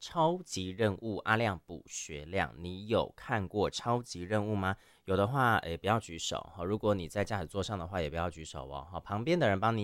超级任务阿亮补学亮，你有看过超级任务吗？有的话，不要举手。如果你在驾驶座上的话，也不要举手哦。旁边的人帮你